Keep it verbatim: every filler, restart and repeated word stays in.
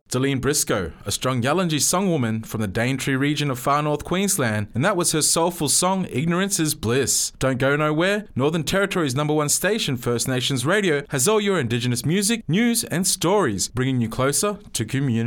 Deline Briscoe, a strong Yalnji songwoman from the Daintree region of far north Queensland, and that was her soulful song Ignorance is Bliss. Don't go nowhere, Northern Territory's number one station, First Nations Radio, has all your Indigenous music, news and stories, bringing you closer to community.